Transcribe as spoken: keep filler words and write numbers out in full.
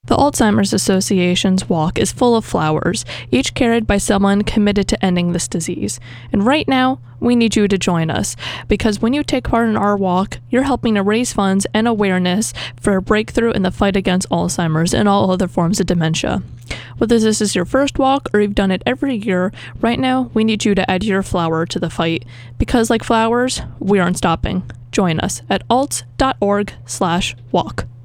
The Alzheimer's Association's walk is full of flowers, each carried by someone committed to ending this disease. And right now, we need you to join us, because when you take part in our walk, you're helping to raise funds and awareness for a breakthrough in the fight against Alzheimer's and all other forms of dementia. Whether this is your first walk or you've done it every year, right now, we need you to add your flower to the fight, because like flowers, we aren't stopping. Join us at alt dot org slash walk.